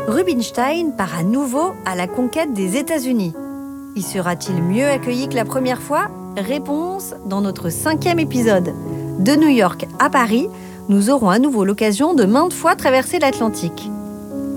Rubinstein part à nouveau à la conquête des États-Unis. Y sera-t-il mieux accueilli que la première fois ? Réponse dans notre 5e épisode. De New York à Paris, nous aurons à nouveau l'occasion de maintes fois traverser l'Atlantique.